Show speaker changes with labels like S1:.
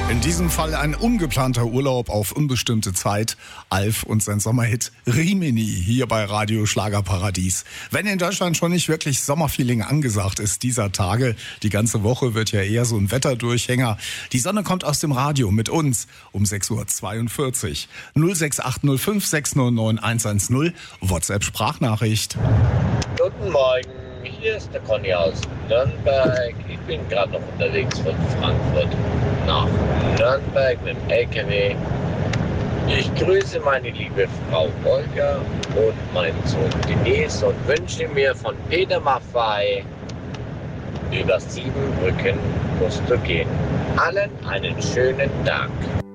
S1: In diesem Fall ein ungeplanter Urlaub auf unbestimmte Zeit. Alf und sein Sommerhit Rimini hier bei Radio Schlagerparadies. Wenn in Deutschland schon nicht wirklich Sommerfeeling angesagt ist dieser Tage, die ganze Woche wird ja eher so ein Wetterdurchhänger. Die Sonne kommt aus dem Radio mit uns um 6:42 Uhr. 06805 609 110 WhatsApp-Sprachnachricht.
S2: Guten Morgen, hier ist der Conny aus Nürnberg. Ich bin gerade noch unterwegs von Frankfurt nach Nürnberg mit dem LKW. Ich grüße meine liebe Frau Olga und meinen Sohn Denise und wünsche mir von Peter Maffay über 7 Brücken musst du gehen. Allen einen schönen Tag.